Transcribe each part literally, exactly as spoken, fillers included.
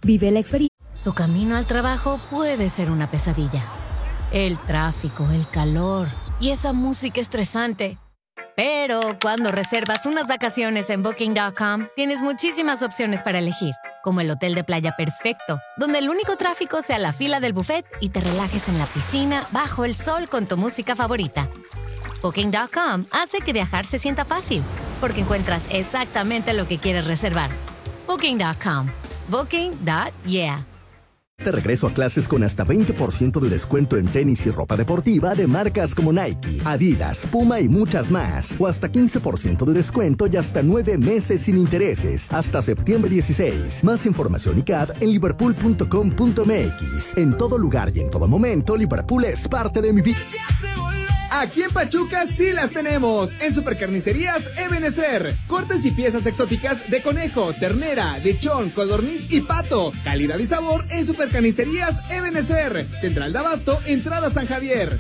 Vive la experiencia. Tu camino al trabajo puede ser una pesadilla. El tráfico, el calor y esa música estresante. Pero cuando reservas unas vacaciones en Booking punto com, tienes muchísimas opciones para elegir, como el hotel de playa perfecto, donde el único tráfico sea la fila del buffet y te relajes en la piscina bajo el sol con tu música favorita. Booking punto com hace que viajar se sienta fácil, porque encuentras exactamente lo que quieres reservar. Booking punto com. Booking punto yeah. De regreso a clases con hasta veinte por ciento de descuento en tenis y ropa deportiva de marcas como Nike, Adidas, Puma y muchas más. O hasta quince por ciento de descuento y hasta nueve meses sin intereses. Hasta septiembre dieciséis. Más información y C A D en liverpool punto com punto m x. En todo lugar y en todo momento, Liverpool es parte de mi vida. Aquí en Pachuca sí las tenemos. En Supercarnicerías Ebenezer. Cortes y piezas exóticas de conejo, ternera, lechón, codorniz y pato. Calidad y sabor en Supercarnicerías Ebenezer. Central de Abasto, entrada San Javier.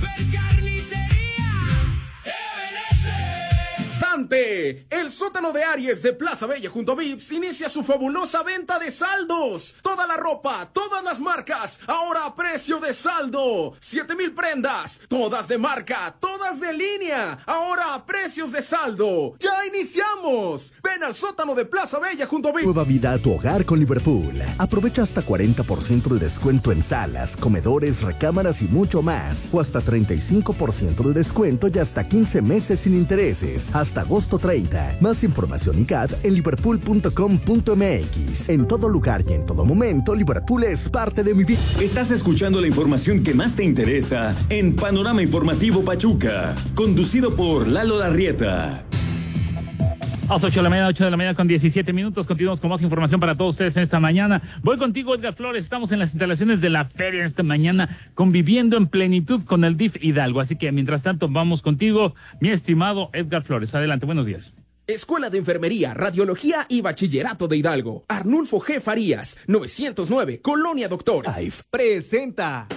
Dante, el sótano de Aries de Plaza Bella junto a Vips inicia su fabulosa venta de saldos. Toda la ropa, todas las marcas, ahora a precio de saldo. Siete mil prendas, todas de marca, todas de línea, ahora a precios de saldo. ¡Ya iniciamos! Ven al sótano de Plaza Bella junto a Vips. Nueva vida a tu hogar con Liverpool. Aprovecha hasta cuarenta por ciento de descuento en salas, comedores, recámaras y mucho más. O hasta treinta y cinco por ciento de descuento y hasta quince meses sin intereses. Hasta agosto treinta. Más información y C A D en liverpool punto com punto m x. En todo lugar y en todo momento, Liverpool es parte de mi vida. Estás escuchando la información que más te interesa en Panorama Informativo Pachuca, conducido por Lalo Larrieta. A las ocho de la mañana, ocho de la mañana con diecisiete minutos. Continuamos con más información para todos ustedes en esta mañana. Voy contigo, Edgar Flores. Estamos en las instalaciones de la feria esta mañana, conviviendo en plenitud con el D I F Hidalgo. Así que, mientras tanto, vamos contigo, mi estimado Edgar Flores. Adelante, buenos días. Escuela de Enfermería, Radiología y Bachillerato de Hidalgo. Arnulfo G. Farías, novecientos nueve, Colonia Doctor. A I F presenta.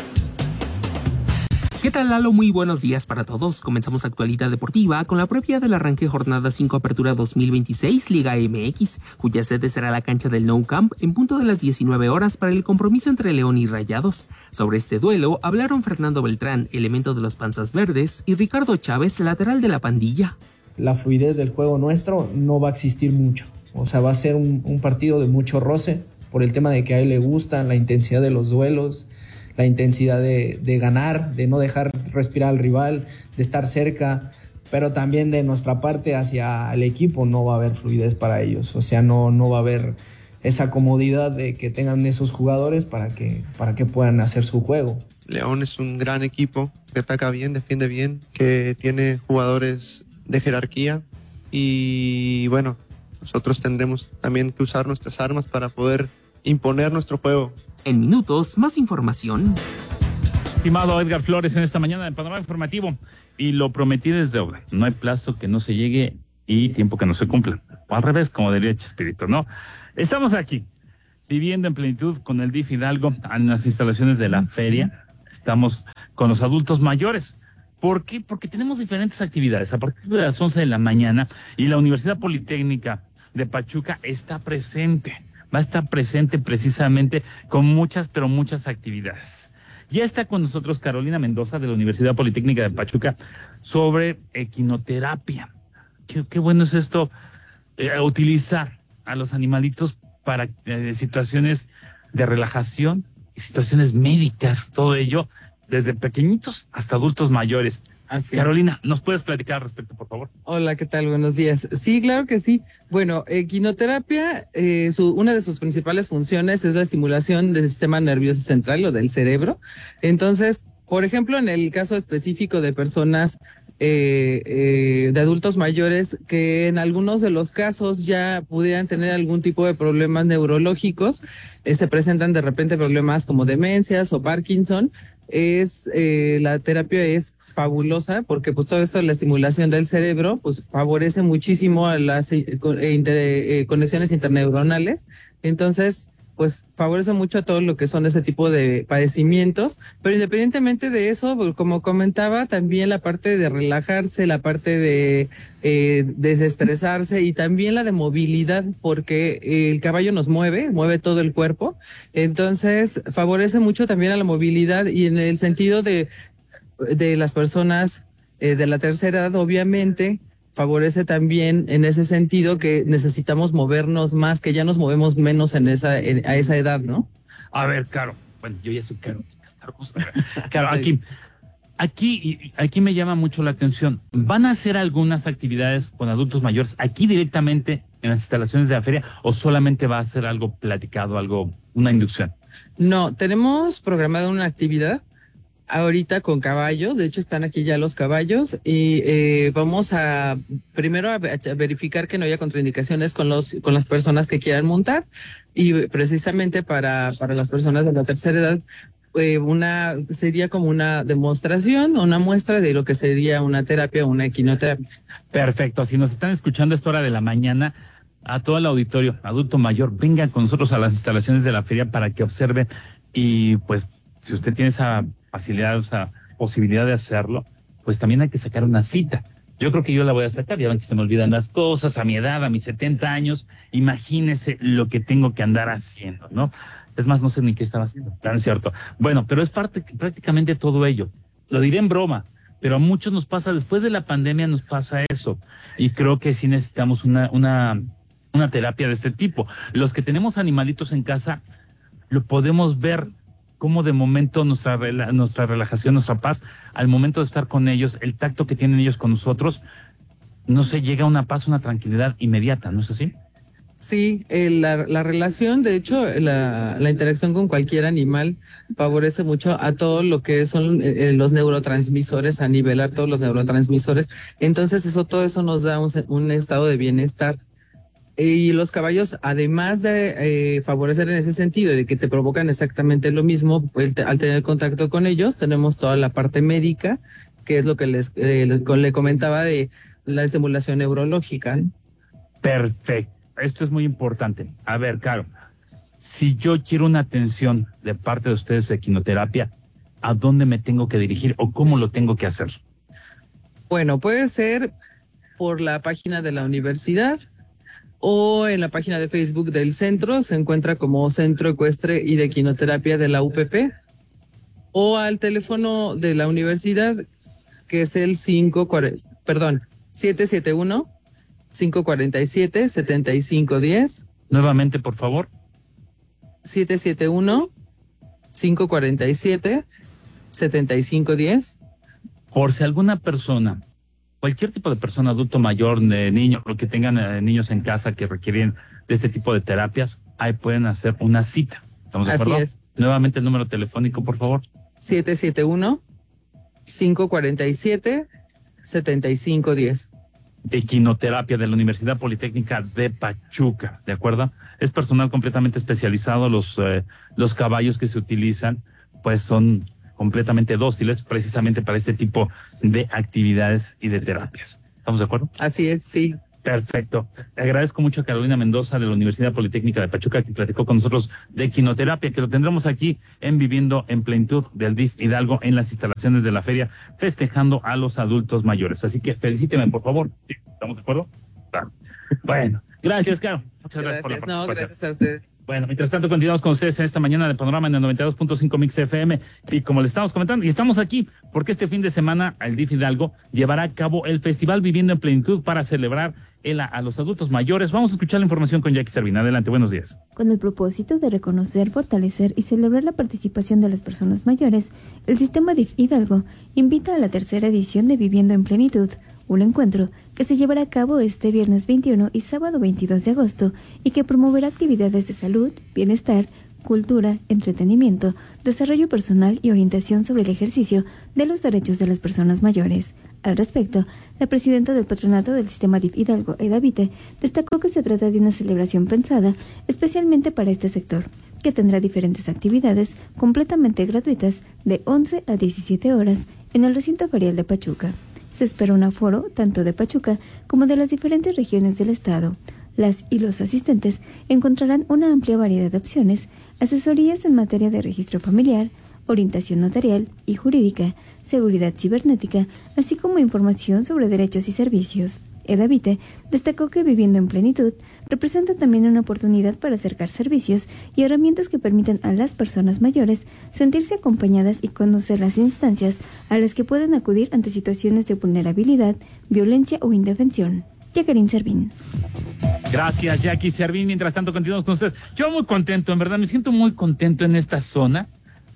¿Qué tal, Lalo? Muy buenos días para todos. Comenzamos actualidad deportiva con la previa del arranque jornada cinco Apertura dos mil veintiséis Liga M X, cuya sede será la cancha del Nou Camp en punto de las diecinueve horas para el compromiso entre León y Rayados. Sobre este duelo hablaron Fernando Beltrán, elemento de los Panzas Verdes, y Ricardo Chávez, lateral de la pandilla. La fluidez del juego nuestro no va a existir mucho. O sea, va a ser un, un partido de mucho roce por el tema de que a él le gusta la intensidad de los duelos, la intensidad de, de ganar, de no dejar respirar al rival, de estar cerca, pero también de nuestra parte hacia el equipo no va a haber fluidez para ellos. O sea, no, no va a haber esa comodidad de que tengan esos jugadores para que, para que puedan hacer su juego. León es un gran equipo que ataca bien, defiende bien, que tiene jugadores de jerarquía y bueno, nosotros tendremos también que usar nuestras armas para poder imponer nuestro juego. En minutos, más información. Estimado Edgar Flores, en esta mañana en Panorama Informativo, y lo prometí es deuda. No hay plazo que no se llegue y tiempo que no se cumpla. O al revés, como diría Chespirito, ¿no? Estamos aquí, viviendo en plenitud con el D I F Hidalgo, en las instalaciones de la feria. Estamos con los adultos mayores. ¿Por qué? Porque tenemos diferentes actividades. A partir de las once de la mañana, y la Universidad Politécnica de Pachuca está presente. Va a estar presente precisamente con muchas, pero muchas actividades. Ya está con nosotros Carolina Mendoza de la Universidad Politécnica de Pachuca sobre equinoterapia. Qué, qué bueno es esto, eh, utilizar a los animalitos para eh, situaciones de relajación y situaciones médicas, todo ello, desde pequeñitos hasta adultos mayores. Así Carolina, ¿nos puedes platicar al respecto, por favor? Hola, ¿qué tal? Buenos días. Sí, claro que sí. Bueno, equinoterapia, eh, su, una de sus principales funciones es la estimulación del sistema nervioso central o del cerebro. Entonces, por ejemplo, en el caso específico de personas, eh, eh, de adultos mayores, que en algunos de los casos ya pudieran tener algún tipo de problemas neurológicos, eh, se presentan de repente problemas como demencias o Parkinson, es, eh, la terapia es fabulosa porque pues todo esto de la estimulación del cerebro pues favorece muchísimo a las eh, inter, eh, conexiones interneuronales, entonces pues favorece mucho a todo lo que son ese tipo de padecimientos, pero independientemente de eso, pues, como comentaba, también la parte de relajarse, la parte de eh, desestresarse y también la de movilidad, porque el caballo nos mueve, mueve todo el cuerpo, Entonces, favorece mucho también a la movilidad y en el sentido de, de las personas eh, de la tercera edad, obviamente, favorece también en ese sentido que necesitamos movernos más, que ya nos movemos menos en esa, en, a esa edad, ¿no? A ver, Caro, bueno, yo ya soy Caro. Caro, aquí, aquí, aquí me llama mucho la atención. ¿Van a hacer algunas actividades con adultos mayores aquí directamente en las instalaciones de la feria o solamente va a ser algo platicado, algo, una inducción? No, tenemos programada una actividad ahorita con caballos, de hecho están aquí ya los caballos y eh, vamos a primero a, a verificar que no haya contraindicaciones con los con las personas que quieran montar y precisamente para para las personas de la tercera edad eh, una sería como una demostración, una muestra de lo que sería una terapia o una equinoterapia. Perfecto, si nos están escuchando a esta hora de la mañana, a todo el auditorio adulto mayor, vengan con nosotros a las instalaciones de la feria para que observen y pues si usted tiene esa facilidad, o sea, posibilidad de hacerlo, pues también hay que sacar una cita. Yo creo que yo la voy a sacar, ya ven que se me olvidan las cosas, a mi edad, a mis setenta años, imagínese lo que tengo que andar haciendo, ¿no? Es más, no sé ni qué estaba haciendo, ¿no es cierto? Bueno, pero es parte, prácticamente todo ello. Lo diré en broma, pero a muchos nos pasa, después de la pandemia nos pasa eso, y creo que sí necesitamos una, una, una terapia de este tipo. Los que tenemos animalitos en casa, lo podemos ver cómo de momento nuestra rela, nuestra relajación, nuestra paz, al momento de estar con ellos, el tacto que tienen ellos con nosotros, no se llega a una paz, una tranquilidad inmediata, ¿no es así? Sí, eh, la, la relación, de hecho, la, la interacción con cualquier animal favorece mucho a todo lo que son eh, los neurotransmisores, a nivelar todos los neurotransmisores. Entonces, eso, todo eso nos da un, un estado de bienestar. Y los caballos, además de eh, favorecer en ese sentido, de que te provocan exactamente lo mismo, pues te, al tener contacto con ellos, tenemos toda la parte médica, que es lo que les eh, le comentaba de la estimulación neurológica. Perfecto. Esto es muy importante. A ver, Caro, si yo quiero una atención de parte de ustedes de equinoterapia, ¿a dónde me tengo que dirigir o cómo lo tengo que hacer? Bueno, puede ser por la página de la universidad, o en la página de Facebook del centro, se encuentra como Centro Ecuestre y de Equinoterapia de la U P P, o al teléfono de la universidad, que es el cinco, perdón, siete siete uno, cinco cuatro siete, siete cinco uno cero. Nuevamente, por favor. siete siete uno, cinco cuatro siete, siete cinco uno cero. Por si alguna persona, cualquier tipo de persona, adulto mayor, de niño, o que tengan eh, niños en casa que requieren de este tipo de terapias, ahí pueden hacer una cita. ¿Estamos de acuerdo? Así es. Nuevamente el número telefónico, por favor. siete siete uno, cinco cuatro siete, siete cinco uno cero. Equinoterapia de la Universidad Politécnica de Pachuca, ¿de acuerdo? Es personal completamente especializado. Los, eh, los caballos que se utilizan, pues son completamente dóciles precisamente para este tipo de actividades y de terapias. ¿Estamos de acuerdo? Así es, sí. Perfecto. Le agradezco mucho a Carolina Mendoza de la Universidad Politécnica de Pachuca que platicó con nosotros de equinoterapia, que lo tendremos aquí en Viviendo en Plenitud del D I F Hidalgo en las instalaciones de la feria, festejando a los adultos mayores. Así que felicíteme, por favor. ¿Sí? ¿Estamos de acuerdo? Claro. Bueno, gracias, Caro. Muchas gracias, gracias por la participación. No, gracias a ustedes. Bueno, mientras tanto continuamos con ustedes en esta mañana de Panorama en el noventa y dos punto cinco Mix F M y como les estamos comentando, y estamos aquí porque este fin de semana el D I F Hidalgo llevará a cabo el Festival Viviendo en Plenitud para celebrar el, a, a los adultos mayores. Vamos a escuchar la información con Jackie Servina. Adelante, buenos días. Con el propósito de reconocer, fortalecer y celebrar la participación de las personas mayores, el sistema D I F Hidalgo invita a la tercera edición de Viviendo en Plenitud, un encuentro que se llevará a cabo este viernes veintiuno y sábado veintidós de agosto y que promoverá actividades de salud, bienestar, cultura, entretenimiento, desarrollo personal y orientación sobre el ejercicio de los derechos de las personas mayores. Al respecto, la presidenta del patronato del sistema D I F Hidalgo, Eda Vite, destacó que se trata de una celebración pensada especialmente para este sector, que tendrá diferentes actividades completamente gratuitas de once a diecisiete horas en el recinto ferial de Pachuca. Se espera un aforo tanto de Pachuca como de las diferentes regiones del estado. Las y los asistentes encontrarán una amplia variedad de opciones, asesorías en materia de registro familiar, orientación notarial y jurídica, seguridad cibernética, así como información sobre derechos y servicios. Edavite destacó que Viviendo en Plenitud representa también una oportunidad para acercar servicios y herramientas que permitan a las personas mayores sentirse acompañadas y conocer las instancias a las que pueden acudir ante situaciones de vulnerabilidad, violencia o indefensión. Jacqueline Servín. Gracias, Jackie Servín. Mientras tanto, continuamos con usted. Yo muy contento, en verdad, me siento muy contento en esta zona.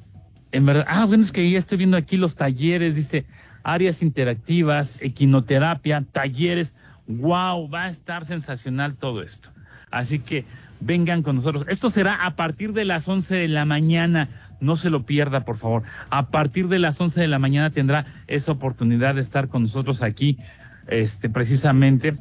En verdad, ah, bueno, es que ya estoy viendo aquí los talleres, dice, áreas interactivas, equinoterapia, talleres. Wow, va a estar sensacional todo esto. Así que vengan con nosotros. Esto será a partir de las once de la mañana. No se lo pierda, por favor. A partir de las once de la mañana tendrá esa oportunidad de estar con nosotros aquí, este, precisamente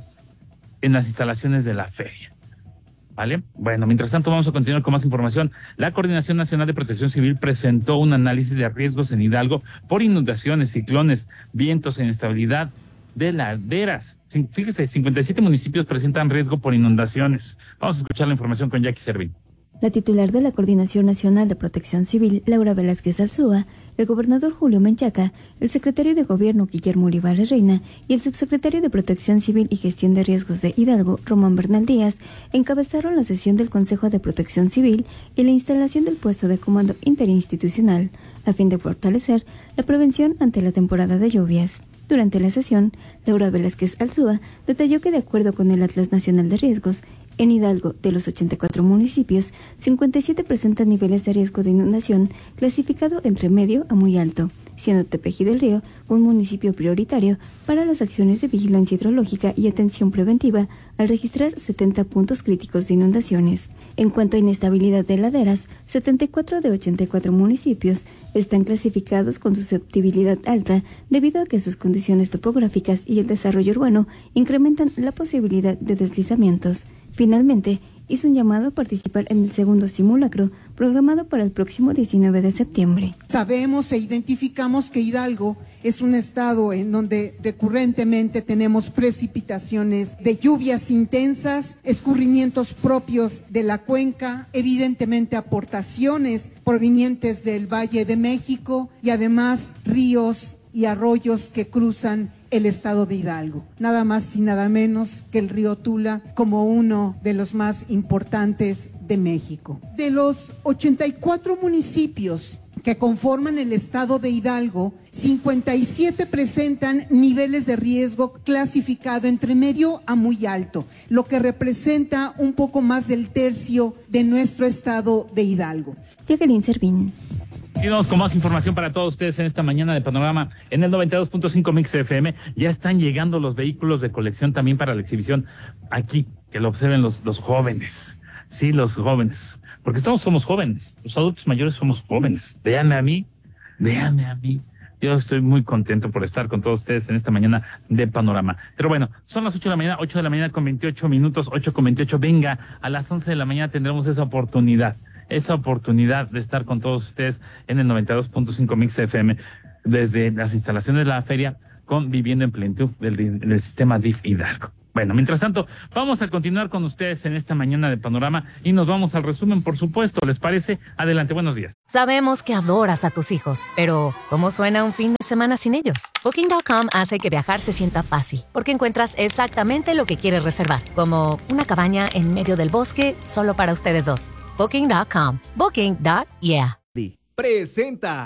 en las instalaciones de la feria. ¿Vale? Bueno, mientras tanto vamos a continuar con más información. La Coordinación Nacional de Protección Civil presentó un análisis de riesgos en Hidalgo por inundaciones, ciclones, vientos e inestabilidad de laderas. Fíjese, cincuenta y siete municipios presentan riesgo por inundaciones. Vamos a escuchar la información con Jackie Servín. La titular de la Coordinación Nacional de Protección Civil, Laura Velázquez Alzúa, el gobernador Julio Menchaca, el secretario de Gobierno Guillermo Olivares Reina y el subsecretario de Protección Civil y Gestión de Riesgos de Hidalgo, Román Bernal Díaz, encabezaron la sesión del Consejo de Protección Civil y la instalación del puesto de comando interinstitucional, a fin de fortalecer la prevención ante la temporada de lluvias. Durante la sesión, Laura Velázquez Alzúa detalló que de acuerdo con el Atlas Nacional de Riesgos, en Hidalgo, de los ochenta y cuatro municipios, cincuenta y siete presentan niveles de riesgo de inundación clasificado entre medio a muy alto, siendo Tepeji del Río un municipio prioritario para las acciones de vigilancia hidrológica y atención preventiva al registrar setenta puntos críticos de inundaciones. En cuanto a inestabilidad de laderas, setenta y cuatro de ochenta y cuatro municipios están clasificados con susceptibilidad alta debido a que sus condiciones topográficas y el desarrollo urbano incrementan la posibilidad de deslizamientos. Finalmente, hizo un llamado a participar en el segundo simulacro programado para el próximo diecinueve de septiembre. Sabemos e identificamos que Hidalgo es un estado en donde recurrentemente tenemos precipitaciones de lluvias intensas, escurrimientos propios de la cuenca, evidentemente aportaciones provenientes del Valle de México y además ríos y arroyos que cruzan el estado de Hidalgo. Nada más y nada menos que el río Tula como uno de los más importantes de México. De los ochenta y cuatro municipios que conforman el estado de Hidalgo, cincuenta y siete presentan niveles de riesgo clasificado entre medio a muy alto, lo que representa un poco más del tercio de nuestro estado de Hidalgo. Jacqueline Servín. Y vamos con más información para todos ustedes en esta mañana de Panorama en el noventa y dos punto cinco Mix F M. Ya están llegando los vehículos de colección también para la exhibición aquí, que lo observen los, los jóvenes. Sí, los jóvenes. Porque todos somos jóvenes. Los adultos mayores somos jóvenes. Véanme a mí, véanme a mí. Yo estoy muy contento por estar con todos ustedes en esta mañana de Panorama. Pero bueno, son las ocho de la mañana, ocho de la mañana con veintiocho minutos, ocho con veintiocho. Venga, a las once de la mañana tendremos esa oportunidad. esa oportunidad de estar con todos ustedes en el noventa y dos punto cinco Mix F M desde las instalaciones de la feria con Viviendo en Plenitud del, del sistema D I F Hidalgo. Bueno, mientras tanto, vamos a continuar con ustedes en esta mañana de Panorama y nos vamos al resumen, por supuesto. ¿Les parece? Adelante, buenos días. Sabemos que adoras a tus hijos, pero ¿cómo suena un fin de semana sin ellos? Booking punto com hace que viajar se sienta fácil, porque encuentras exactamente lo que quieres reservar, como una cabaña en medio del bosque solo para ustedes dos. Booking punto com. Booking. Yeah. Presenta.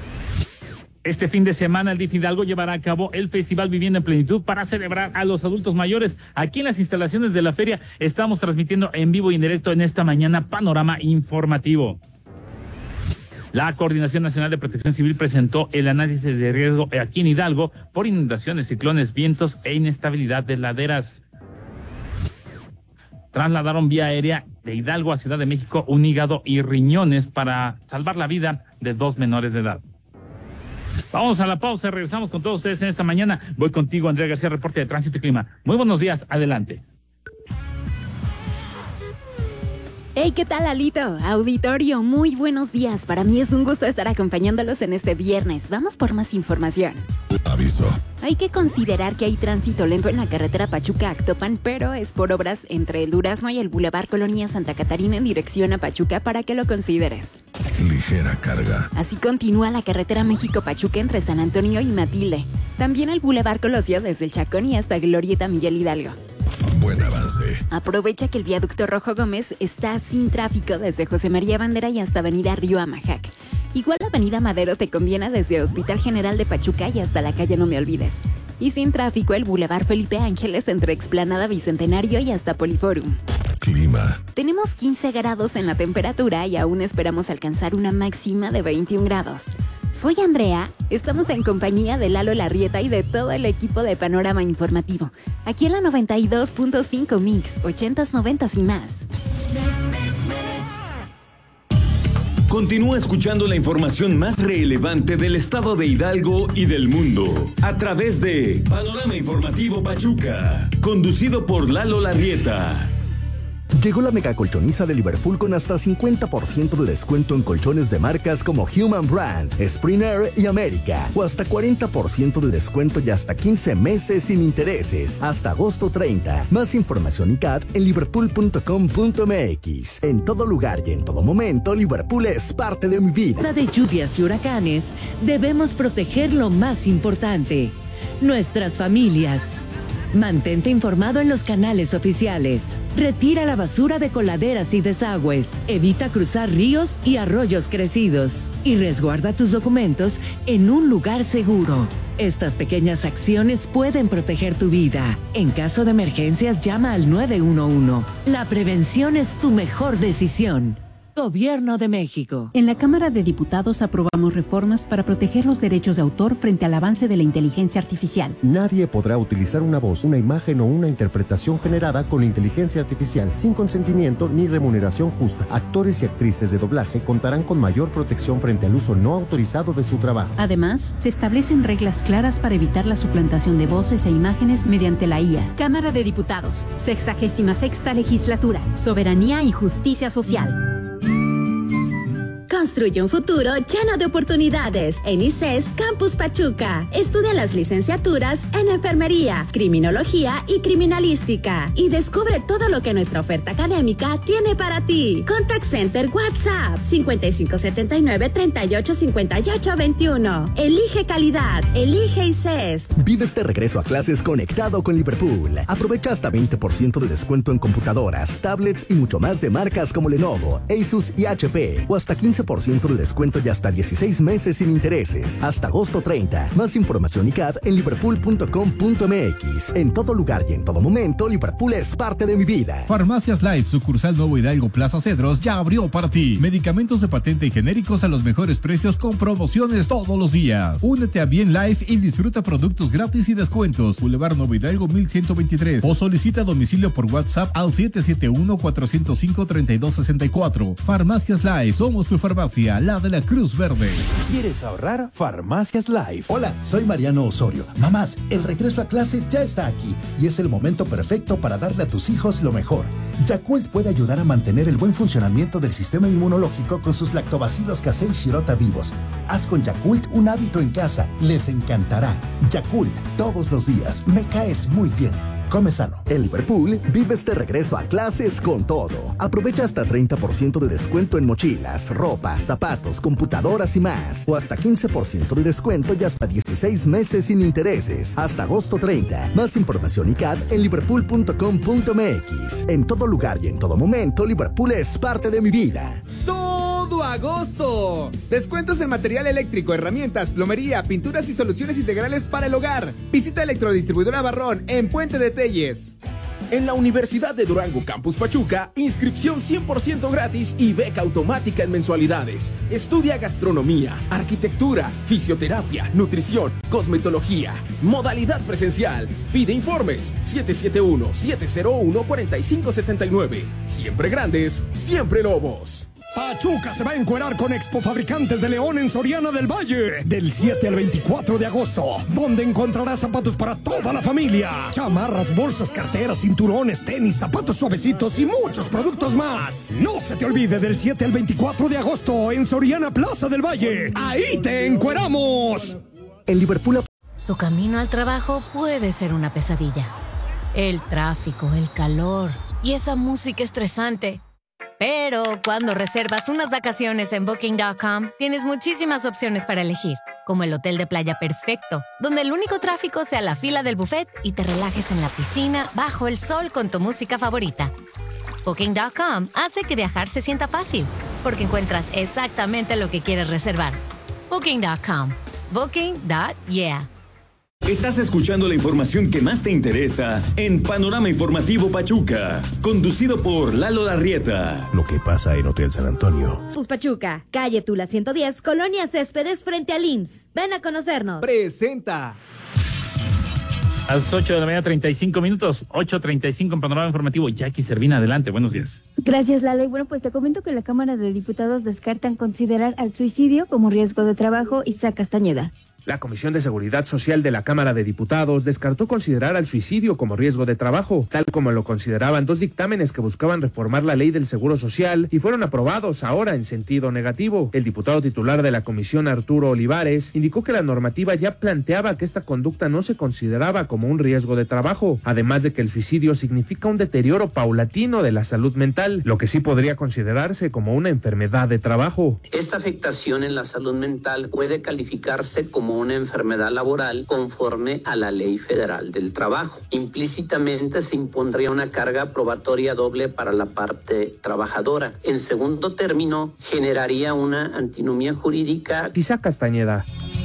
Este fin de semana el D I F Hidalgo llevará a cabo el Festival Viviendo en Plenitud para celebrar a los adultos mayores. Aquí en las instalaciones de la feria estamos transmitiendo en vivo y en directo en esta mañana Panorama Informativo. La Coordinación Nacional de Protección Civil presentó el análisis de riesgo aquí en Hidalgo por inundaciones, ciclones, vientos e inestabilidad de laderas. Trasladaron vía aérea de Hidalgo a Ciudad de México un hígado y riñones para salvar la vida de dos menores de edad. Vamos a la pausa, regresamos con todos ustedes en esta mañana. Voy contigo, Andrea García, reporte de Tránsito y Clima. Muy buenos días, adelante. Hey, ¿qué tal, Alito? Auditorio, muy buenos días. Para mí es un gusto estar acompañándolos en este viernes. Vamos por más información. Aviso. Hay que considerar que hay tránsito lento en la carretera Pachuca-Actopan, pero es por obras entre el Durazno y el Boulevard Colonia Santa Catarina en dirección a Pachuca para que lo consideres. Ligera carga. Así continúa la carretera México-Pachuca entre San Antonio y Matilde. También el Boulevard Colosio desde el Chacón y hasta Glorieta Miguel Hidalgo. Buen avance. Aprovecha que el viaducto Rojo Gómez está sin tráfico desde José María Bandera y hasta Avenida Río Amajac. Igual Avenida Madero te conviene desde Hospital General de Pachuca y hasta la calle No Me Olvides. Y sin tráfico el Boulevard Felipe Ángeles entre Explanada Bicentenario y hasta Poliforum. Clima. Tenemos quince grados en la temperatura y aún esperamos alcanzar una máxima de veintiún grados. Soy Andrea, estamos en compañía de Lalo Larrieta y de todo el equipo de Panorama Informativo. Aquí en la noventa y dos punto cinco Mix, ochentas, noventas y más. Continúa escuchando la información más relevante del estado de Hidalgo y del mundo a través de Panorama Informativo Pachuca, conducido por Lalo Larrieta. Llegó la mega colchoniza de Liverpool con hasta cincuenta por ciento de descuento en colchones de marcas como Human Brand, Springer y América, o hasta cuarenta por ciento de descuento y hasta quince meses sin intereses, hasta agosto treinta. Más información y C A D en liverpool punto com punto m x. En todo lugar y en todo momento, Liverpool es parte de mi vida. De lluvias y huracanes, debemos proteger lo más importante, nuestras familias. Mantente informado en los canales oficiales. Retira la basura de coladeras y desagües. Evita cruzar ríos y arroyos crecidos. Y resguarda tus documentos en un lugar seguro. Estas pequeñas acciones pueden proteger tu vida. En caso de emergencias, llama al nueve uno uno. La prevención es tu mejor decisión. Gobierno de México. En la Cámara de Diputados aprobamos reformas para proteger los derechos de autor frente al avance de la inteligencia artificial. Nadie podrá utilizar una voz, una imagen o una interpretación generada con inteligencia artificial sin consentimiento ni remuneración justa. Actores y actrices de doblaje contarán con mayor protección frente al uso no autorizado de su trabajo. Además, se establecen reglas claras para evitar la suplantación de voces e imágenes mediante la I A. Cámara de Diputados, sexagésima sexta legislatura, soberanía y justicia social. Construye un futuro lleno de oportunidades en I C E S Campus Pachuca. Estudia las licenciaturas en Enfermería, Criminología y Criminalística y descubre todo lo que nuestra oferta académica tiene para ti. Contact Center WhatsApp cincuenta y cinco setenta y nueve treinta y ocho cincuenta y ocho veintiuno. Elige calidad, elige I C E S. Vive este regreso a clases conectado con Liverpool. Aprovecha hasta veinte por ciento de descuento en computadoras, tablets y mucho más de marcas como Lenovo, Asus y H P, o hasta quince por ciento de descuento y hasta dieciséis meses sin intereses, hasta agosto treinta. Más información y C A D en liverpool punto com punto m x. En todo lugar y en todo momento, Liverpool es parte de mi vida. Farmacias Life, sucursal Nuevo Hidalgo Plaza Cedros, ya abrió para ti. Medicamentos de patente y genéricos a los mejores precios con promociones todos los días. Únete a Bien Life y disfruta productos gratis y descuentos. Boulevard Nuevo Hidalgo mil ciento veintitrés o solicita domicilio por WhatsApp al siete siete uno, cuatro cero cinco, tres dos seis cuatro. Farmacias Life, somos tu farmacia, la de la Cruz Verde. ¿Quieres ahorrar? Farmacias Life. Hola, soy Mariano Osorio. Mamás, el regreso a clases ya está aquí y es el momento perfecto para darle a tus hijos lo mejor. Yakult puede ayudar a mantener el buen funcionamiento del sistema inmunológico con sus lactobacilos casei shirota vivos. Haz con Yakult un hábito en casa. Les encantará. Yakult, todos los días. Me caes muy bien. Come sano. En Liverpool, vive este regreso a clases con todo. Aprovecha hasta treinta por ciento de descuento en mochilas, ropa, zapatos, computadoras y más. O hasta quince por ciento de descuento y hasta dieciséis meses sin intereses. Hasta agosto treinta. Más información y C A D en liverpool punto com punto m x. En todo lugar y en todo momento, Liverpool es parte de mi vida. ¡Todo agosto! Descuentos en material eléctrico, herramientas, plomería, pinturas y soluciones integrales para el hogar. Visita Electrodistribuidora Barrón en Puente de Telles. En la Universidad de Durango Campus Pachuca, inscripción cien por ciento gratis y beca automática en mensualidades. Estudia gastronomía, arquitectura, fisioterapia, nutrición, cosmetología, modalidad presencial. Pide informes siete siete uno, siete cero uno, cuatro cinco siete nueve. Siempre grandes, siempre lobos. Pachuca se va a encuerar con Expo Fabricantes de León en Soriana del Valle del siete al veinticuatro de agosto, donde encontrarás zapatos para toda la familia, chamarras, bolsas, carteras, cinturones, tenis, zapatos suavecitos y muchos productos más. No se te olvide, del siete al veinticuatro de agosto en Soriana Plaza del Valle. ¡Ahí te encueramos! En Liverpool Tu camino al trabajo puede ser una pesadilla. El tráfico, el calor y esa música estresante. Pero cuando reservas unas vacaciones en Booking punto com, tienes muchísimas opciones para elegir, como el hotel de playa perfecto, donde el único tráfico sea la fila del buffet y te relajes en la piscina bajo el sol con tu música favorita. Booking punto com hace que viajar se sienta fácil, porque encuentras exactamente lo que quieres reservar. Booking punto com. Booking punto yeah. Estás escuchando la información que más te interesa en Panorama Informativo Pachuca, conducido por Lalo Larrieta. Lo que pasa en Hotel San Antonio. Pues Pachuca, calle Tula ciento diez, Colonia Céspedes frente al I M S S. Ven a conocernos. Presenta. A las ocho de la mañana, treinta y cinco minutos, ocho treinta y cinco en Panorama Informativo. Jackie Servina, adelante, buenos días. Gracias, Lalo. Y bueno, pues te comento que la Cámara de Diputados descartan considerar al suicidio como riesgo de trabajo. Isaac Castañeda. La Comisión de Seguridad Social de la Cámara de Diputados descartó considerar al suicidio como riesgo de trabajo, tal como lo consideraban dos dictámenes que buscaban reformar la ley del Seguro Social y fueron aprobados ahora en sentido negativo. El diputado titular de la comisión, Arturo Olivares, indicó que la normativa ya planteaba que esta conducta no se consideraba como un riesgo de trabajo, además de que el suicidio significa un deterioro paulatino de la salud mental, lo que sí podría considerarse como una enfermedad de trabajo. Esta afectación en la salud mental puede calificarse como una enfermedad laboral conforme a la Ley Federal del Trabajo. Implícitamente se impondría una carga probatoria doble para la parte trabajadora. En segundo término, generaría una antinomía jurídica. Isaac Castañeda.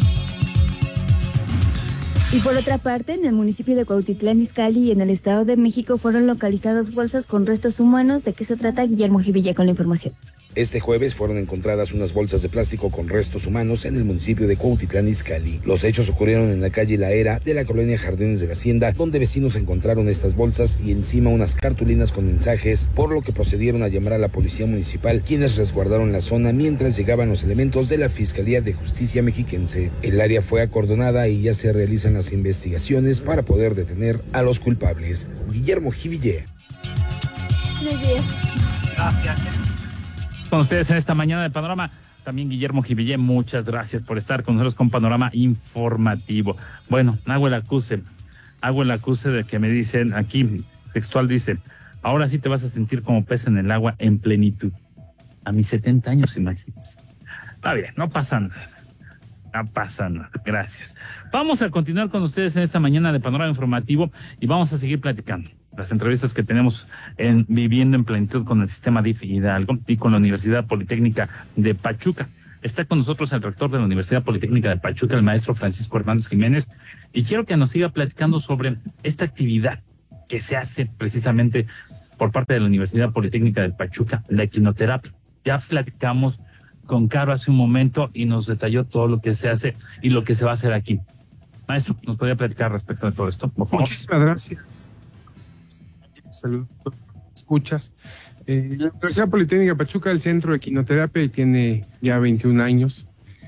Y por otra parte, en el municipio de Cuautitlán Izcalli y en el Estado de México fueron localizadas bolsas con restos humanos. ¿De qué se trata? Guillermo Jivilla con la información. Este jueves fueron encontradas unas bolsas de plástico con restos humanos en el municipio de Cuautitlán Izcalli. Los hechos ocurrieron en la calle La Era de la colonia Jardines de la Hacienda, donde vecinos encontraron estas bolsas y encima unas cartulinas con mensajes, por lo que procedieron a llamar a la policía municipal, quienes resguardaron la zona mientras llegaban los elementos de la Fiscalía de Justicia mexiquense. El área fue acordonada y ya se realizan las investigaciones para poder detener a los culpables. Guillermo Jiville. Buenos días. Gracias. Con ustedes en esta mañana de Panorama, también Guillermo Jiville, muchas gracias por estar con nosotros con Panorama Informativo. Bueno, hago el acuse, hago el acuse de que me dicen, aquí textual dice, ahora sí te vas a sentir como pez en el agua en plenitud. A mis setenta años, imagínense. Está bien, no pasa nada. No pasa nada, gracias. Vamos a continuar con ustedes en esta mañana de Panorama Informativo y vamos a seguir platicando las entrevistas que tenemos en Viviendo en Plenitud con el sistema D I F Hidalgo y con la Universidad Politécnica de Pachuca. Está con nosotros el rector de la Universidad Politécnica de Pachuca, el maestro Francisco Hernández Jiménez, y quiero que nos siga platicando sobre esta actividad que se hace precisamente por parte de la Universidad Politécnica de Pachuca, la equinoterapia. Ya platicamos con Caro hace un momento y nos detalló todo lo que se hace y lo que se va a hacer aquí. Maestro, ¿nos podría platicar respecto de todo esto, por favor? Muchísimas gracias. Saludos, escuchas. Eh, la Universidad Politécnica de Pachuca, el centro de equinoterapia, tiene ya veintiún años.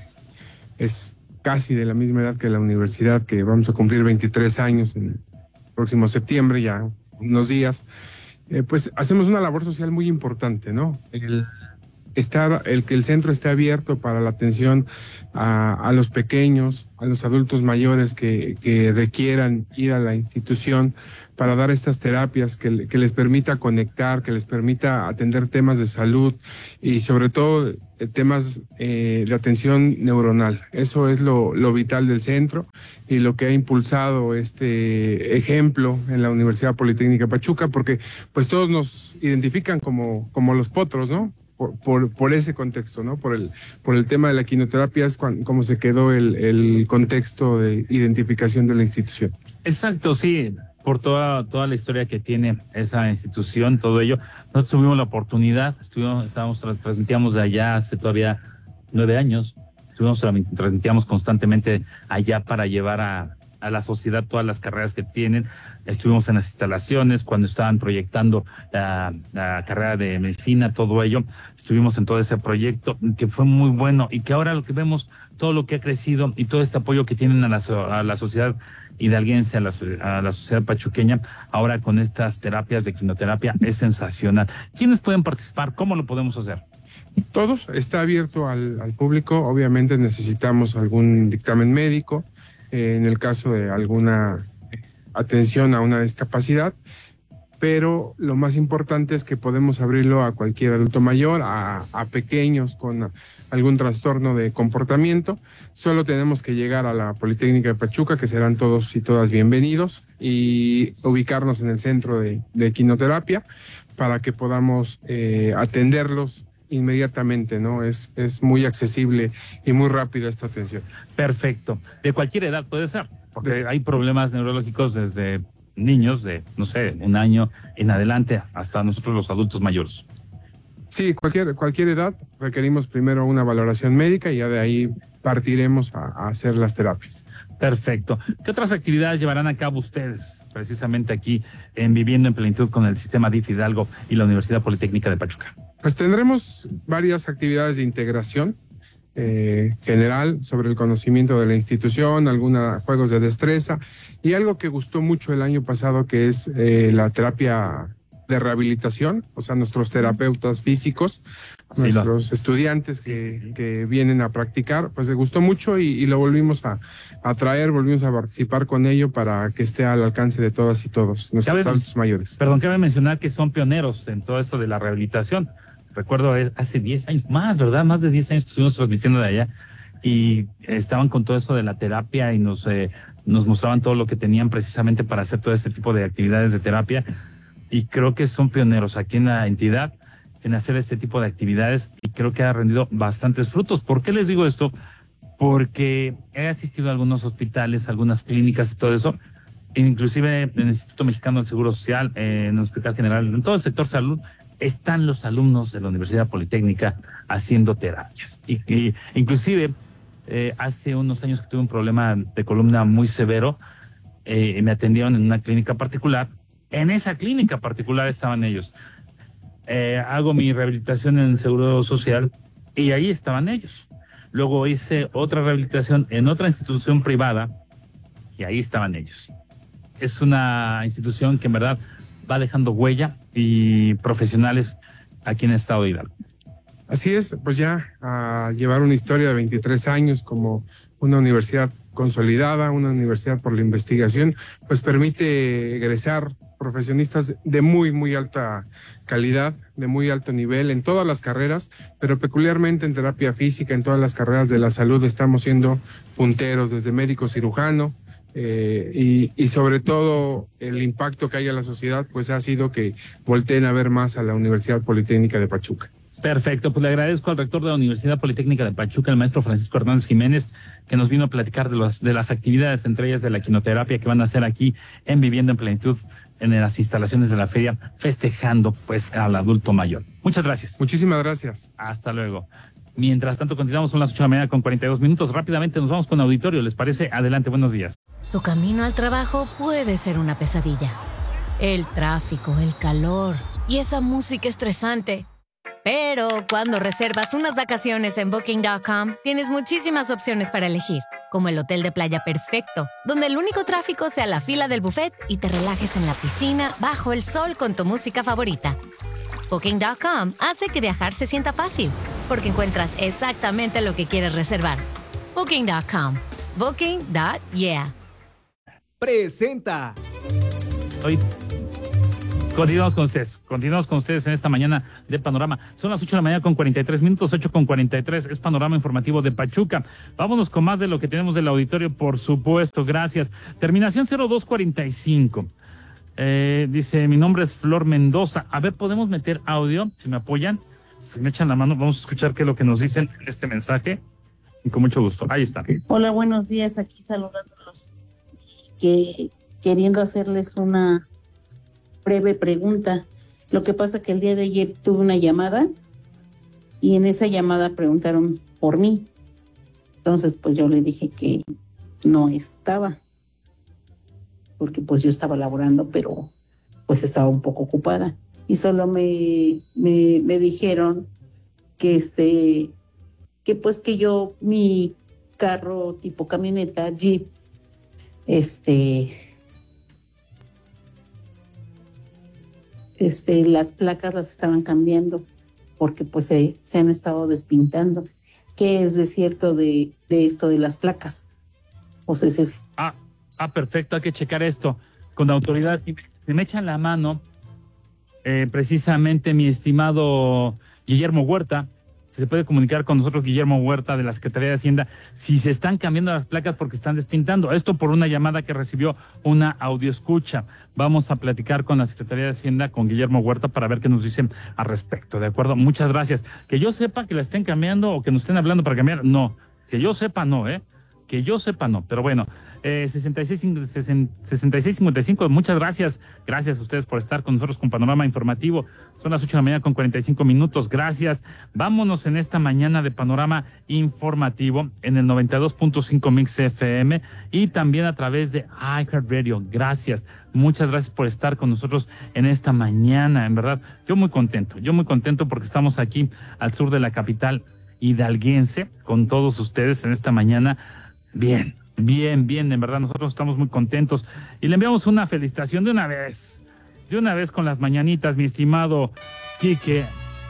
Es casi de la misma edad que la universidad, que vamos a cumplir veintitrés años en el próximo septiembre, ya unos días. Eh, pues hacemos una labor social muy importante, ¿no? El Estar, el que el centro esté abierto para la atención a, a los pequeños, a los adultos mayores que, que requieran ir a la institución para dar estas terapias que, que les permita conectar, que les permita atender temas de salud y sobre todo temas eh, de atención neuronal. Eso es lo, lo vital del centro y lo que ha impulsado este ejemplo en la Universidad Politécnica de Pachuca, porque pues todos nos identifican como, como los potros, ¿no? Por, por, por ese contexto, ¿no? Por el, por el tema de la quimioterapia es cuando, como se quedó el, el contexto de identificación de la institución. Exacto, sí, por toda, toda la historia que tiene esa institución, todo ello. Nosotros tuvimos la oportunidad, estuvimos, estábamos, transmitíamos de allá hace todavía nueve años, estuvimos, transmitíamos constantemente allá para llevar a, a la sociedad todas las carreras que tienen. Estuvimos en las instalaciones cuando estaban proyectando la, la carrera de medicina, todo ello. Estuvimos en todo ese proyecto que fue muy bueno y que ahora lo que vemos, todo lo que ha crecido y todo este apoyo que tienen a la, a la sociedad hidalguense, a la, a la sociedad pachuqueña, ahora con estas terapias de quimioterapia, es sensacional. ¿Quiénes pueden participar? ¿Cómo lo podemos hacer? Todos, está abierto al, al público. Obviamente necesitamos algún dictamen médico. eh, en el caso de alguna atención a una discapacidad, pero lo más importante es que podemos abrirlo a cualquier adulto mayor, a, a pequeños con algún trastorno de comportamiento. Solo tenemos que llegar a la Politécnica de Pachuca, que serán todos y todas bienvenidos, y ubicarnos en el centro de, de equinoterapia para que podamos eh, atenderlos inmediatamente, ¿no? Es, es muy accesible y muy rápida esta atención. Perfecto. De cualquier edad puede ser, porque hay problemas neurológicos desde niños de, no sé, un año en adelante hasta nosotros los adultos mayores. Sí, cualquier, cualquier edad. Requerimos primero una valoración médica y ya de ahí partiremos a, a hacer las terapias. Perfecto. ¿Qué otras actividades llevarán a cabo ustedes precisamente aquí en Viviendo en Plenitud con el sistema D I F Hidalgo y la Universidad Politécnica de Pachuca? Pues tendremos varias actividades de integración eh, general sobre el conocimiento de la institución, algunos juegos de destreza y algo que gustó mucho el año pasado, que es eh, la terapia de rehabilitación, o sea, nuestros terapeutas físicos, sí, nuestros los... estudiantes que, sí, sí. que vienen a practicar, pues les gustó mucho y, y lo volvimos a, a traer, volvimos a participar con ello para que esté al alcance de todas y todos, nuestros cabe, adultos mayores. Perdón, cabe mencionar que son pioneros en todo esto de la rehabilitación. Recuerdo hace diez años, más, ¿verdad? Más de diez años que estuvimos transmitiendo de allá y estaban con todo eso de la terapia y nos, eh, nos mostraban todo lo que tenían precisamente para hacer todo este tipo de actividades de terapia. Y creo que son pioneros aquí en la entidad en hacer este tipo de actividades y creo que ha rendido bastantes frutos. ¿Por qué les digo esto? Porque he asistido a algunos hospitales, algunas clínicas y todo eso, inclusive en el Instituto Mexicano del Seguro Social, en el Hospital General, en todo el sector salud, están los alumnos de la Universidad Politécnica haciendo terapias. Y, y inclusive eh, hace unos años que tuve un problema de columna muy severo, eh, me atendieron en una clínica particular. En esa clínica particular estaban ellos. Eh, hago mi rehabilitación en el Seguro Social y ahí estaban ellos. Luego hice otra rehabilitación en otra institución privada y ahí estaban ellos. Es una institución que en verdad va dejando huella y profesionales aquí en el estado de Hidalgo. Así es, pues ya a llevar una historia de veintitrés años como una universidad consolidada, una universidad por la investigación, pues permite egresar profesionistas de muy, muy alta calidad, de muy alto nivel en todas las carreras, pero peculiarmente en terapia física, en todas las carreras de la salud estamos siendo punteros, desde médico cirujano, eh, y, y sobre todo el impacto que hay a la sociedad, pues ha sido que volteen a ver más a la Universidad Politécnica de Pachuca. Perfecto, pues le agradezco al rector de la Universidad Politécnica de Pachuca, el maestro Francisco Hernández Jiménez, que nos vino a platicar de, los, de las actividades, entre ellas de la quinoterapia que van a hacer aquí en Viviendo en Plenitud, en las instalaciones de la feria, festejando pues al adulto mayor. Muchas gracias. Muchísimas gracias. Hasta luego. Mientras tanto, continuamos, son las ocho de la mañana con cuarenta y dos minutos. Rápidamente nos vamos con auditorio, ¿les parece? Adelante, buenos días. Tu camino al trabajo puede ser una pesadilla. El tráfico, el calor y esa música estresante. Pero cuando reservas unas vacaciones en Booking punto com, tienes muchísimas opciones para elegir, como el hotel de playa perfecto, donde el único tráfico sea la fila del buffet y te relajes en la piscina bajo el sol con tu música favorita. Booking punto com hace que viajar se sienta fácil, porque encuentras exactamente lo que quieres reservar. Booking punto com. Booking punto yeah. Presenta. Hoy continuamos con ustedes, continuamos con ustedes en esta mañana de Panorama. Son las ocho de la mañana con cuarenta y tres minutos, ocho con cuarenta y tres, es Panorama Informativo de Pachuca. Vámonos con más de lo que tenemos del auditorio, por supuesto, gracias. Terminación cero dos cuarenta y cinco. Eh, dice, mi nombre es Flor Mendoza. A ver, ¿podemos meter audio? Si me apoyan, si me echan la mano, vamos a escuchar qué es lo que nos dicen en este mensaje. Y con mucho gusto, ahí está. Hola, buenos días, aquí saludándolos. Que queriendo hacerles una breve pregunta. Lo que pasa que el día de ayer tuve una llamada y en esa llamada preguntaron por mí. Entonces, pues yo le dije que no estaba, porque pues yo estaba laborando, pero pues estaba un poco ocupada. Y solo me, me, me dijeron que este, que pues que yo, mi carro tipo camioneta, Jeep, este... Este, las placas las estaban cambiando porque pues se, se han estado despintando. ¿Qué es de cierto de, de esto de las placas? O sea, es... Ah, ah, perfecto, hay que checar esto con la autoridad. Si me, si me echan la mano, eh, precisamente mi estimado Guillermo Huerta, si se puede comunicar con nosotros Guillermo Huerta de la Secretaría de Hacienda, si se están cambiando las placas porque están despintando. Esto por una llamada que recibió una audioescucha. Vamos a platicar con la Secretaría de Hacienda, con Guillermo Huerta, para ver qué nos dicen al respecto, ¿de acuerdo? Muchas gracias. Que yo sepa que la estén cambiando o que nos estén hablando para cambiar, no. Que yo sepa, no, ¿eh? Que yo sepa, no. Pero bueno, eh, sesenta y seis cincuenta y cinco, muchas gracias. Gracias a ustedes por estar con nosotros con Panorama Informativo. Son las ocho de la mañana con cuarenta y cinco minutos. Gracias. Vámonos en esta mañana de Panorama Informativo en el noventa y dos punto cinco Mix F M y también a través de iHeartRadio. Gracias. Muchas gracias por estar con nosotros en esta mañana. En verdad, yo muy contento. Yo muy contento porque estamos aquí al sur de la capital hidalguense con todos ustedes en esta mañana. Bien, bien, bien, en verdad nosotros estamos muy contentos y le enviamos una felicitación de una vez, de una vez con las mañanitas, mi estimado Quique,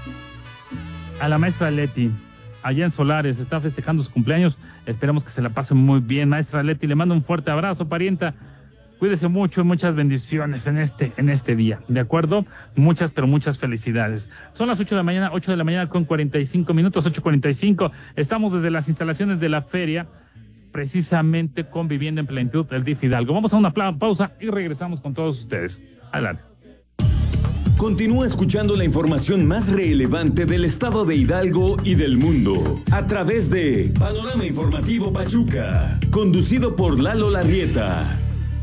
a la maestra Leti, allá en Solares, está festejando su cumpleaños, esperamos que se la pase muy bien, maestra Leti, le mando un fuerte abrazo, parienta, cuídese mucho y muchas bendiciones en este, en este día, ¿de acuerdo? Muchas, pero muchas felicidades. Son las ocho de la mañana, ocho de la mañana con cuarenta y cinco minutos, ocho cuarenta y cinco, estamos desde las instalaciones de la feria, precisamente con Vivienda en Plenitud del D I F Hidalgo. Vamos a una pausa y regresamos con todos ustedes. Adelante. Continúa escuchando la información más relevante del estado de Hidalgo y del mundo a través de Panorama Informativo Pachuca, conducido por Lalo Larrieta.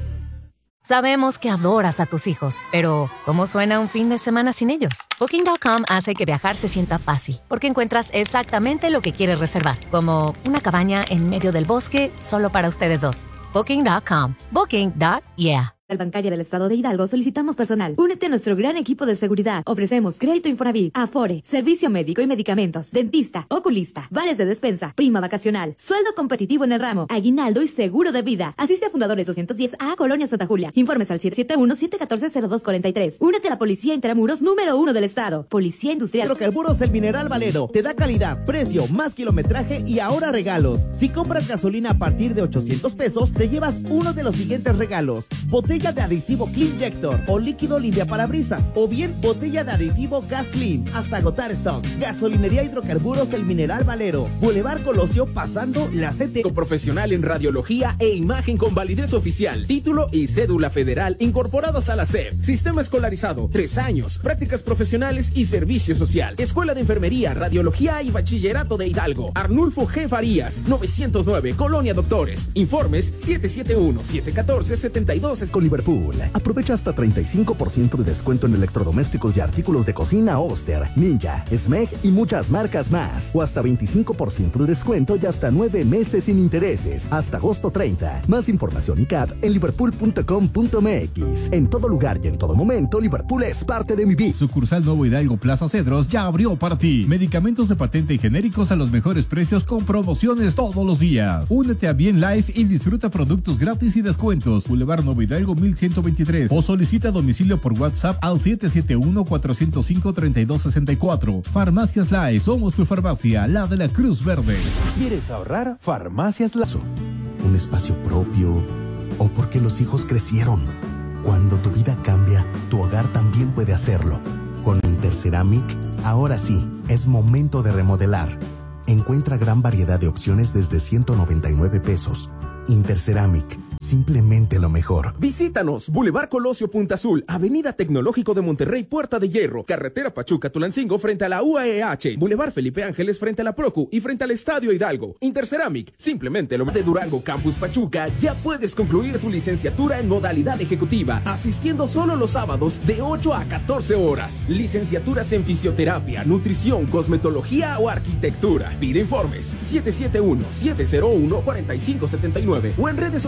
Sabemos que adoras a tus hijos, pero ¿cómo suena un fin de semana sin ellos? Booking punto com hace que viajar se sienta fácil, porque encuentras exactamente lo que quieres reservar, como una cabaña en medio del bosque solo para ustedes dos. Booking punto com. Booking. Yeah. Al Bancaria del Estado de Hidalgo solicitamos personal. Únete a nuestro gran equipo de seguridad. Ofrecemos crédito Infonavit, Afore, servicio médico y medicamentos, dentista, oculista, vales de despensa, prima vacacional, sueldo competitivo en el ramo, aguinaldo y seguro de vida. Asiste a Fundadores doscientos diez A, Colonia Santa Julia. Informes al siete siete uno, siete uno cuatro, cero dos cuatro tres. Únete a la Policía Intramuros número uno del Estado. Policía Industrial. Hidrocarburos El Mineral Valero. Te da calidad, precio, más kilometraje y ahora regalos. Si compras gasolina a partir de ochocientos pesos, te llevas uno de los siguientes regalos. Botella de aditivo Cleanjector o líquido limpia parabrisas, o bien botella de aditivo Gas Clean hasta agotar stock. Gasolinería Hidrocarburos El Mineral Valero, Boulevard Colosio pasando la C T. Profesional en radiología e imagen con validez oficial, título y cédula federal incorporados a la S E P. Sistema escolarizado, tres años, prácticas profesionales y servicio social. Escuela de Enfermería, Radiología y Bachillerato de Hidalgo. Arnulfo G. Farías, novecientos nueve, Colonia Doctores. Informes siete siete uno, siete uno cuatro, siete dos. Con Liverpool, aprovecha hasta treinta y cinco por ciento de descuento en electrodomésticos y artículos de cocina Oster, Ninja, Smeg y muchas marcas más. O hasta veinticinco por ciento de descuento y hasta nueve meses sin intereses. Hasta agosto treinta. Más información y C A D en liverpool punto com punto m x. En todo lugar y en todo momento, Liverpool es parte de mi vida. Sucursal Nuevo Hidalgo Plaza Cedros ya abrió para ti. Medicamentos de patente y genéricos a los mejores precios con promociones todos los días. Únete a Bien Life y disfruta productos gratis y descuentos. Boulevard Nuevo Hidalgo mil ciento veintitrés o solicita domicilio por WhatsApp al siete siete uno, cuatro cero cinco, tres dos seis cuatro. Farmacias Life, somos tu farmacia, la de la Cruz Verde. ¿Quieres ahorrar? Farmacias Life. Un espacio propio o porque los hijos crecieron. Cuando tu vida cambia, tu hogar también puede hacerlo. Con Interceramic, ahora sí, es momento de remodelar. Encuentra gran variedad de opciones desde ciento noventa y nueve pesos. Interceramic, simplemente lo mejor. Visítanos, Boulevard Colosio Punta Azul, Avenida Tecnológico de Monterrey, Puerta de Hierro, Carretera Pachuca-Tulancingo frente a la U A E H, Boulevard Felipe Ángeles frente a la Procu y frente al Estadio Hidalgo. Interceramic, simplemente lo de Durango Campus Pachuca, ya puedes concluir tu licenciatura en modalidad ejecutiva, asistiendo solo los sábados de ocho a catorce horas. Licenciaturas en fisioterapia, nutrición, cosmetología o arquitectura. Pide informes siete siete uno, siete cero uno, cuatro cinco siete nueve o en redes sociales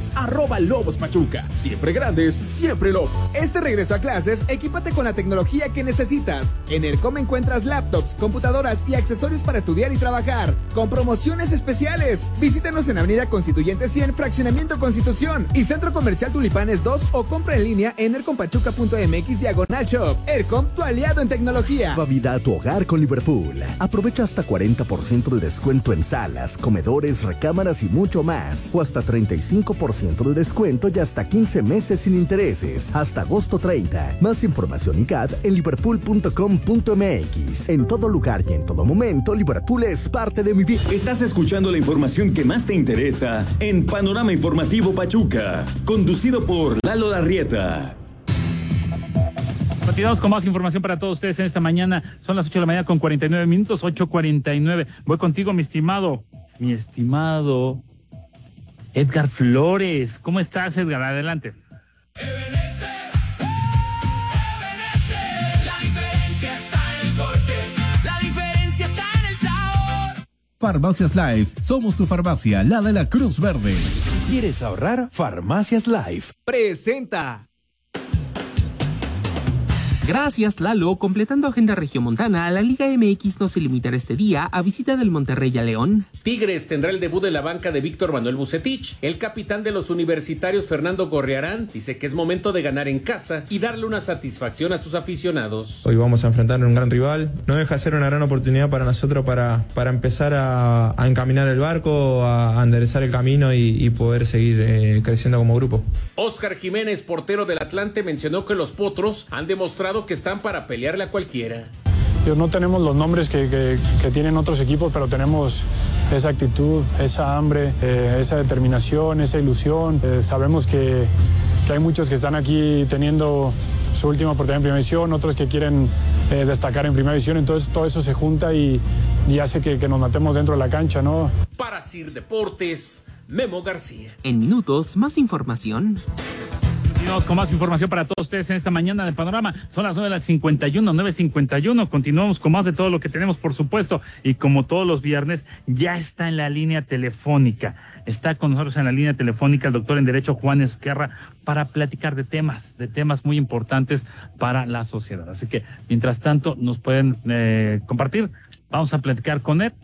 redes. Arroba Lobos Pachuca. Siempre grandes, siempre Lobos. Este regreso a clases, equípate con la tecnología que necesitas. En ERCOM encuentras laptops, computadoras y accesorios para estudiar y trabajar, con promociones especiales. Visítanos en Avenida Constituyente cien, Fraccionamiento Constitución y Centro Comercial Tulipanes dos, o compra en línea en ercompachuca punto m x diagonal shop. ERCOM, tu aliado en tecnología. Va vida a tu hogar con Liverpool. Aprovecha hasta cuarenta por ciento de descuento en salas, comedores, recámaras y mucho más. O hasta treinta y cinco por ciento de descuento y hasta quince meses sin intereses. Hasta agosto treinta. Más información y C A D en liverpool punto com punto m x. En todo lugar y en todo momento, Liverpool es parte de mi vida. Estás escuchando la información que más te interesa en Panorama Informativo Pachuca, conducido por Lalo Larrieta. Continuamos con más información para todos ustedes en esta mañana. Son las ocho de la mañana con cuarenta y nueve minutos, ocho cuarenta y nueve. Voy contigo, mi estimado, mi estimado Edgar Flores. ¿Cómo estás, Edgar? Adelante. Farmacias Life, somos tu farmacia, la de la Cruz Verde. ¿Quieres ahorrar? Farmacias Life presenta. Gracias, Lalo. Completando agenda regiomontana, la Liga M X no se limitará este día a visita del Monterrey a León. Tigres tendrá el debut de la banca de Víctor Manuel Bucetich. El capitán de los universitarios, Fernando Gorriarán, dice que es momento de ganar en casa y darle una satisfacción a sus aficionados. Hoy vamos a enfrentar a un gran rival. No deja de ser una gran oportunidad para nosotros para, para empezar a, a encaminar el barco, a, a enderezar el camino y, y poder seguir eh, creciendo como grupo. Óscar Jiménez, portero del Atlante, mencionó que los Potros han demostrado que están para pelearle a cualquiera. No tenemos los nombres que, que, que tienen otros equipos, pero tenemos esa actitud, esa hambre, eh, esa determinación, esa ilusión. Eh, sabemos que, que hay muchos que están aquí teniendo su última oportunidad en primera división, otros que quieren eh, destacar en primera división, entonces todo eso se junta y, y hace que, que nos matemos dentro de la cancha, ¿no? Para Sir Deportes, Memo García. En minutos, más información. Continuamos con más información para todos ustedes en esta mañana de Panorama. Son las nueve cincuenta y uno, nueve cincuenta y uno. Continuamos con más de todo lo que tenemos, por supuesto. Y como todos los viernes, ya está en la línea telefónica. Está con nosotros en la línea telefónica el doctor en Derecho Juan Esquerra para platicar de temas, de temas muy importantes para la sociedad. Así que, mientras tanto, nos pueden eh, compartir. Vamos a platicar con él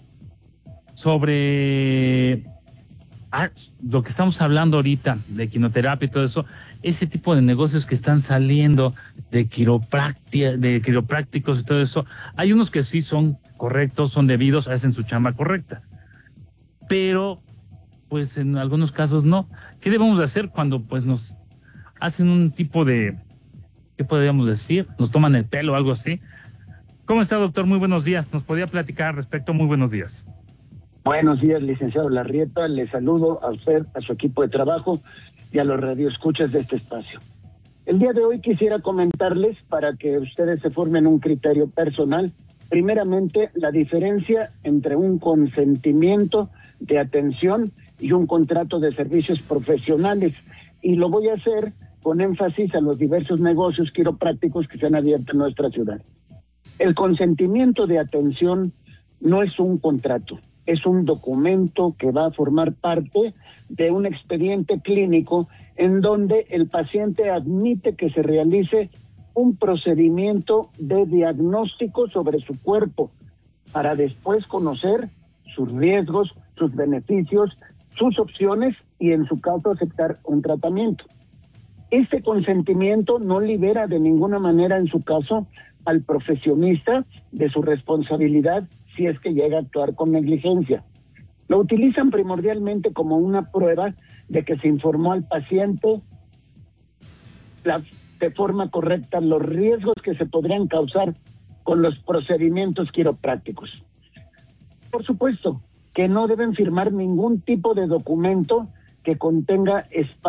sobre ah, lo que estamos hablando ahorita, de quinoterapia y todo eso. Ese tipo de negocios que están saliendo de quiropráctica, de quiroprácticos y todo eso, hay unos que sí son correctos, son debidos, hacen su chamba correcta. Pero, pues en algunos casos no. ¿Qué debemos de hacer cuando pues nos hacen un tipo de, qué podríamos decir? Nos toman el pelo o algo así. ¿Cómo está, doctor? Muy buenos días. ¿Nos podría platicar al respecto? Muy buenos días. Buenos días, licenciado Larrieta. Le saludo a usted, a su equipo de trabajo y a los radioescuchas de este espacio. El día de hoy quisiera comentarles, para que ustedes se formen un criterio personal, primeramente la diferencia entre un consentimiento de atención y un contrato de servicios profesionales. Y lo voy a hacer con énfasis a los diversos negocios quiroprácticos que se han abierto en nuestra ciudad. El consentimiento de atención no es un contrato. Es un documento que va a formar parte de un expediente clínico en donde el paciente admite que se realice un procedimiento de diagnóstico sobre su cuerpo para después conocer sus riesgos, sus beneficios, sus opciones y en su caso aceptar un tratamiento. Este consentimiento no libera de ninguna manera en su caso al profesionista de su responsabilidad si es que llega a actuar con negligencia. Lo utilizan primordialmente como una prueba de que se informó al paciente la, de forma correcta los riesgos que se podrían causar con los procedimientos quiroprácticos. Por supuesto que no deben firmar ningún tipo de documento que contenga espacio